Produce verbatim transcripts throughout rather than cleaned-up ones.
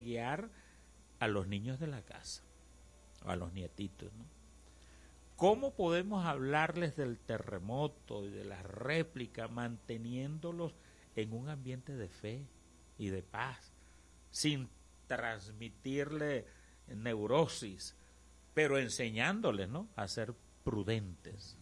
guiar a los niños de la casa, a los nietitos, ¿no? ¿Cómo podemos hablarles del terremoto y de la réplica manteniéndolos en un ambiente de fe y de paz, sin transmitirle neurosis, pero enseñándoles, ¿no?, a ser prudentes?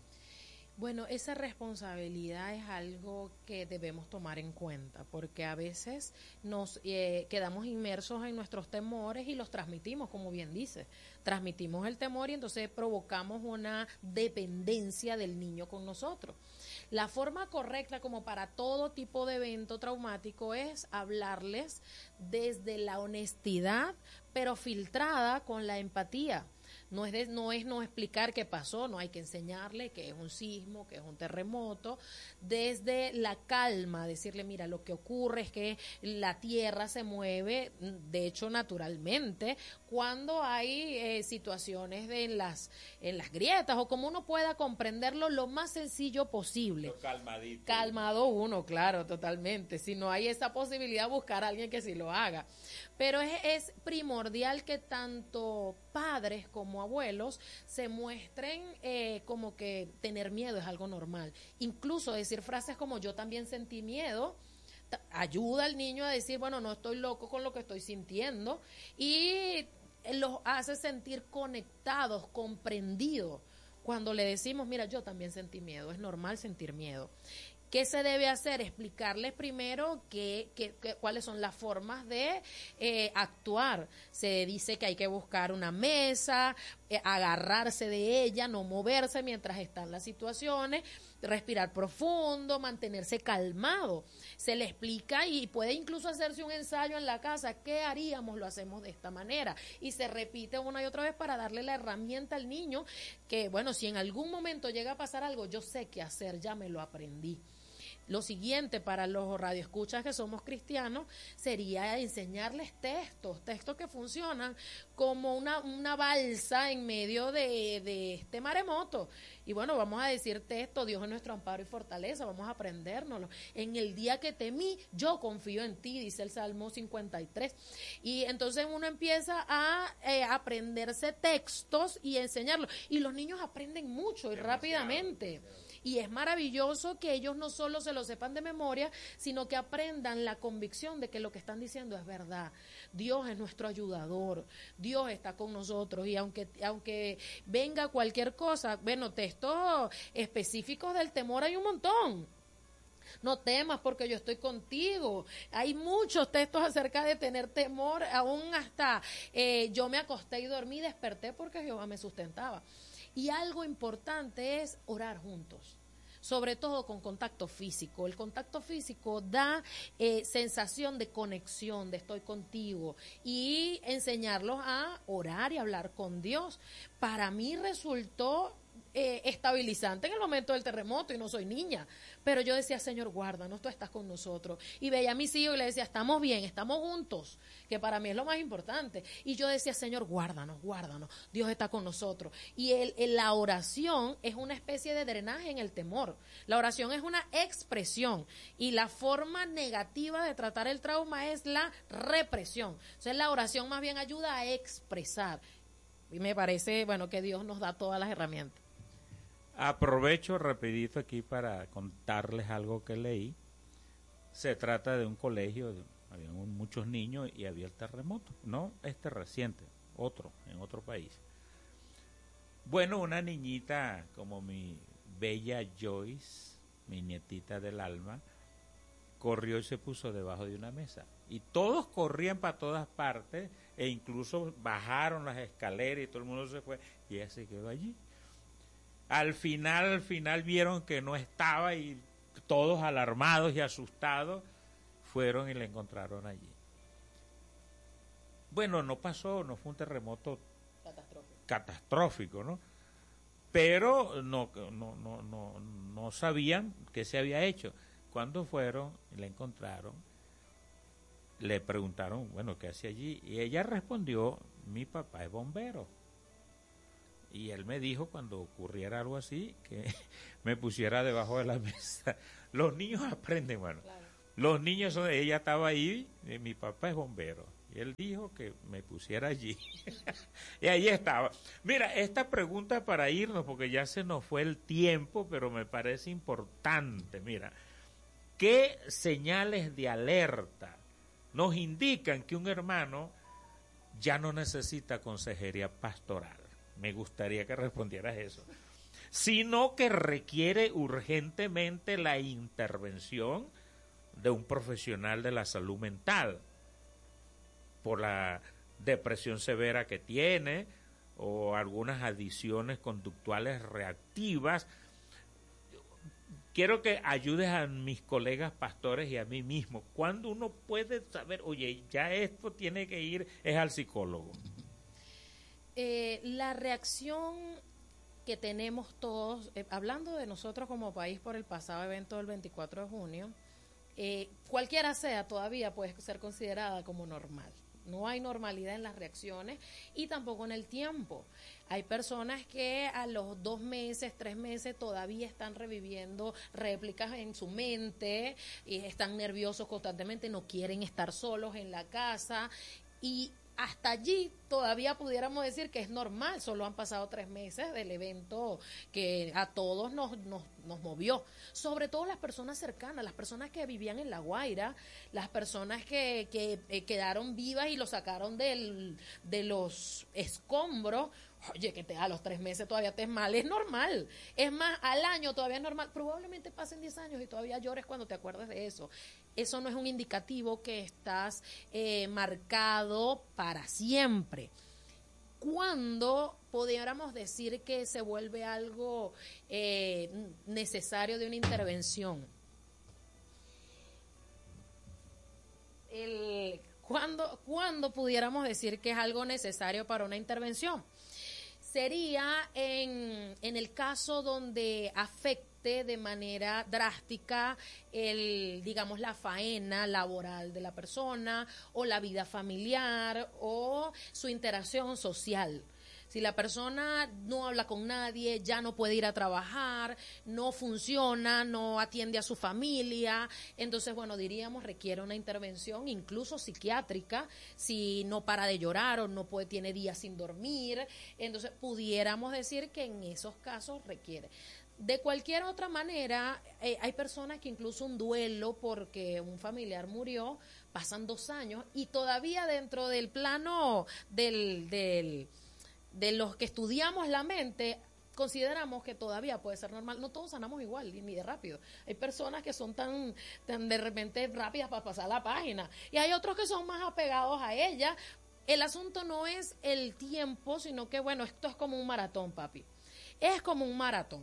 Bueno, esa responsabilidad es algo que debemos tomar en cuenta, porque a veces nos eh, quedamos inmersos en nuestros temores y los transmitimos, como bien dice, transmitimos el temor y entonces provocamos una dependencia del niño con nosotros. La forma correcta, como para todo tipo de evento traumático, es hablarles desde la honestidad, pero filtrada con la empatía. No es, de, no es no explicar qué pasó, no hay que enseñarle que es un sismo, que es un terremoto, desde la calma, decirle, mira, lo que ocurre es que la tierra se mueve, de hecho naturalmente, cuando hay eh, situaciones de en las, en las grietas, o como uno pueda comprenderlo lo más sencillo posible. Lo calmadito. Calmado uno, claro, totalmente. Si no hay esa posibilidad, buscar a alguien que sí lo haga. Pero es, es primordial que tanto padres como abuelos se muestren eh, como que tener miedo es algo normal. Incluso decir frases como yo también sentí miedo ayuda al niño a decir, bueno, no estoy loco con lo que estoy sintiendo, y los hace sentir conectados, comprendidos. Cuando le decimos, mira, yo también sentí miedo, es normal sentir miedo. ¿Qué se debe hacer? Explicarles primero que, que, que, cuáles son las formas de eh, actuar. Se dice que hay que buscar una mesa, eh, agarrarse de ella, no moverse mientras están las situaciones, respirar profundo, mantenerse calmado. Se le explica y puede incluso hacerse un ensayo en la casa. ¿Qué haríamos? Lo hacemos de esta manera. Y se repite una y otra vez para darle la herramienta al niño que, bueno, si en algún momento llega a pasar algo, yo sé qué hacer, ya me lo aprendí. Lo siguiente para los radioescuchas que somos cristianos sería enseñarles textos, textos que funcionan como una, una balsa en medio de, de este maremoto. Y bueno, vamos a decir texto, Dios es nuestro amparo y fortaleza, vamos a aprendérnoslo. En el día que temí, yo confío en ti, dice el Salmo cincuenta y tres. Y entonces uno empieza a eh, aprenderse textos y enseñarlos. Y los niños aprenden mucho y demasiado, rápidamente. Demasiado. Y es maravilloso que ellos no solo se lo sepan de memoria, sino que aprendan la convicción de que lo que están diciendo es verdad. Dios es nuestro ayudador, Dios está con nosotros, y aunque aunque venga cualquier cosa, bueno, textos específicos del temor hay un montón. No temas porque yo estoy contigo. Hay muchos textos acerca de tener temor, aún hasta eh, yo me acosté y dormí, desperté porque Jehová me sustentaba. Y algo importante es orar juntos, sobre todo con contacto físico. El contacto físico da eh, sensación de conexión, de estoy contigo, y enseñarlos a orar y hablar con Dios. Para mí resultó eh, estabilizante en el momento del terremoto, y no soy niña, pero yo decía, Señor, guárdanos, tú estás con nosotros. Y veía a mis hijos y le decía, estamos bien, estamos juntos, que para mí es lo más importante. Y yo decía, Señor, guárdanos, guárdanos, Dios está con nosotros. Y el, el, la oración es una especie de drenaje en el temor. La oración es una expresión, y la forma negativa de tratar el trauma es la represión. Entonces la oración más bien ayuda a expresar. Y me parece, bueno, que Dios nos da todas las herramientas. Aprovecho rapidito aquí para contarles algo que leí. Se trata de un colegio, había muchos niños y había el terremoto, no este reciente, otro, en otro país. Bueno, una niñita como mi bella Joyce, mi nietita del alma, corrió y se puso debajo de una mesa. Y todos corrían para todas partes, e incluso bajaron las escaleras y todo el mundo se fue, y ella se quedó allí. Al final, al final vieron que no estaba, y todos alarmados y asustados fueron y la encontraron allí. Bueno, no pasó, no fue un terremoto catastrófico, catastrófico, ¿no? Pero no, no, no, no, no sabían qué se había hecho. Cuando fueron y la encontraron, le preguntaron, bueno, ¿qué hacía allí? Y ella respondió, mi papá es bombero. Y él me dijo, cuando ocurriera algo así, que me pusiera debajo de la mesa. Los niños aprenden, bueno. Claro. Los niños, son, ella estaba ahí, y mi papá es bombero. Él dijo que me pusiera allí. Y ahí estaba. Mira, esta pregunta para irnos, porque ya se nos fue el tiempo, pero me parece importante. Mira, ¿qué señales de alerta nos indican que un hermano ya no necesita consejería pastoral? Me gustaría que respondieras eso. Sino que requiere urgentemente la intervención de un profesional de la salud mental por la depresión severa que tiene o algunas adicciones conductuales reactivas. Quiero que ayudes a mis colegas pastores y a mí mismo. ¿Cuándo uno puede saber, oye, ya esto tiene que ir, es al psicólogo? Eh, la reacción que tenemos todos, eh, hablando de nosotros como país por el pasado evento del veinticuatro de junio, eh, cualquiera sea todavía puede ser considerada como normal. No hay normalidad en las reacciones y tampoco en el tiempo. Hay personas que a los dos meses, tres meses todavía están reviviendo réplicas en su mente, y están nerviosos constantemente, no quieren estar solos en la casa y hasta allí todavía pudiéramos decir que es normal, solo han pasado tres meses del evento que a todos nos, nos, nos movió, sobre todo las personas cercanas, las personas que vivían en La Guaira, las personas que, que eh, quedaron vivas y lo sacaron del, de los escombros. Oye, que te, a los tres meses todavía te es mal, es normal. Es más, al año todavía es normal. Probablemente pasen diez años y todavía llores cuando te acuerdes de eso. Eso no es un indicativo que estás eh, marcado para siempre. ¿Cuándo pudiéramos decir que se vuelve algo eh, necesario de una intervención? El, ¿cuándo, ¿Cuándo pudiéramos decir que es algo necesario para una intervención? Sería en, en el caso donde afecte de manera drástica el, digamos, la faena laboral de la persona o la vida familiar o su interacción social. Si la persona no habla con nadie, ya no puede ir a trabajar, no funciona, no atiende a su familia, entonces, bueno, diríamos requiere una intervención incluso psiquiátrica, si no para de llorar o no puede, tiene días sin dormir, entonces pudiéramos decir que en esos casos requiere. De cualquier otra manera, eh, hay personas que incluso un duelo porque un familiar murió, pasan dos años y todavía dentro del plano del... del de los que estudiamos la mente, consideramos que todavía puede ser normal. No todos sanamos igual, ni de rápido. Hay personas que son tan, tan de repente rápidas para pasar la página. Y hay otros que son más apegados a ella. El asunto no es el tiempo, sino que, bueno, esto es como un maratón, papi. Es como un maratón.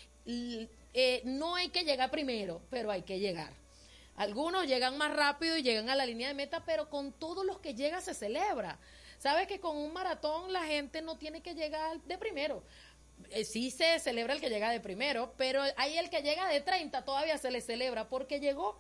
L- eh, no hay que llegar primero, pero hay que llegar. Algunos llegan más rápido y llegan a la línea de meta, pero con todos los que llegan se celebra. ¿Sabes que con un maratón la gente no tiene que llegar de primero? Eh, sí se celebra el que llega de primero, pero hay el que llega de treinta, todavía se le celebra porque llegó.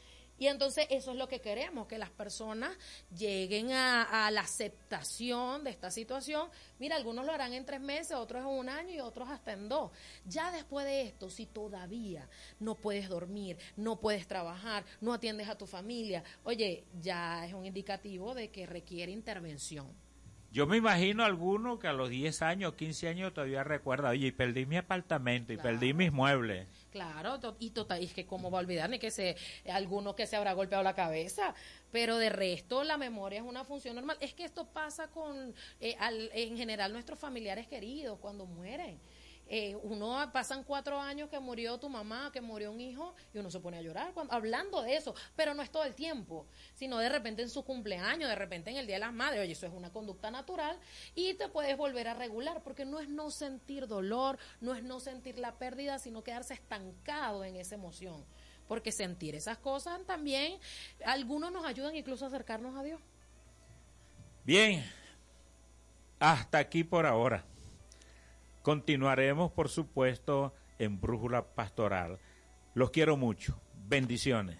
Y entonces eso es lo que queremos, que las personas lleguen a, a la aceptación de esta situación. Mira, algunos lo harán en tres meses, otros en un año y otros hasta en dos. Ya después de esto, si todavía no puedes dormir, no puedes trabajar, no atiendes a tu familia, oye, ya es un indicativo de que requiere intervención. Yo me imagino a alguno que a los diez años, quince años todavía recuerda, oye, y perdí mi apartamento, Claro. y perdí mis muebles. Claro, to- y total, y es que cómo va a olvidar, ni que se, alguno que se habrá golpeado la cabeza, pero de resto la memoria es una función normal. Es que esto pasa con, eh, al, en general, nuestros familiares queridos cuando mueren. Eh, uno pasan cuatro años que murió tu mamá, que murió un hijo, y uno se pone a llorar cuando, hablando de eso, pero no es todo el tiempo, sino de repente en su cumpleaños, de repente en el Día de las Madres. Oye, eso es una conducta natural y te puedes volver a regular, porque no es no sentir dolor, no es no sentir la pérdida, sino quedarse estancado en esa emoción, porque sentir esas cosas también, algunos nos ayudan incluso a acercarnos a Dios. Bien, hasta aquí por ahora. Continuaremos, por supuesto, en Brújula Pastoral. Los quiero mucho. Bendiciones.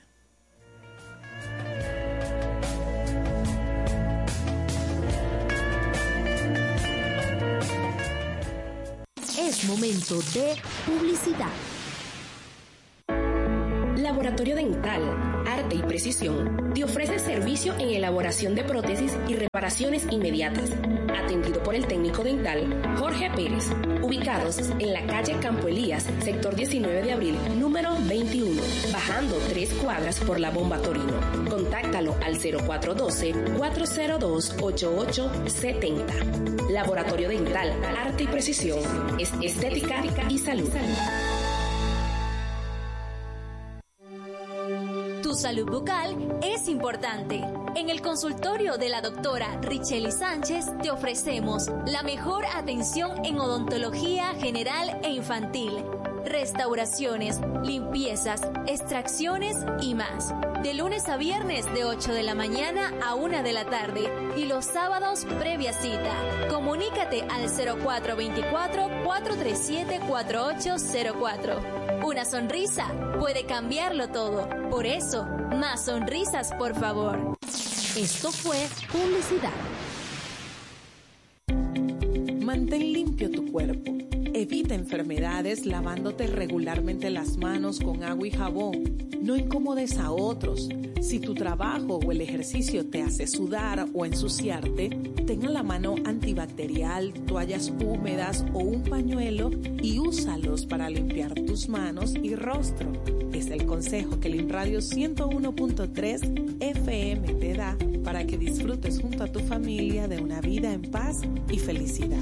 Es momento de publicidad. Laboratorio Dental, Arte Arte y Precisión te ofrece servicio en elaboración de prótesis y reparaciones inmediatas, atendido por el técnico dental Jorge Pérez, ubicados en la calle Campo Elías, sector diecinueve de abril, número veintiuno, bajando tres cuadras por la Bomba Torino. Contáctalo al cero cuatro uno dos, cuatro cero dos, ocho ocho siete cero. Laboratorio Dental, Arte y Precisión, es estética y salud. Tu salud bucal es importante. En el consultorio de la doctora Richely Sánchez te ofrecemos la mejor atención en odontología general e infantil, restauraciones, limpiezas, extracciones y más. De lunes a viernes de ocho de la mañana a una de la tarde y los sábados previa cita. Comunícate al cero cuatro dos cuatro, cuatro tres siete, cuatro ocho cero cuatro. Una sonrisa puede cambiarlo todo. Por eso, más sonrisas, por favor. Esto fue publicidad. Mantén limpio tu cuerpo. Evita enfermedades lavándote regularmente las manos con agua y jabón. No incomodes a otros. Si tu trabajo o el ejercicio te hace sudar o ensuciarte, ten a la mano antibacterial, toallas húmedas o un pañuelo y úsalos para limpiar tus manos y rostro. Es el consejo que Linradio ciento uno punto tres F M te da para que disfrutes junto a tu familia de una vida en paz y felicidad.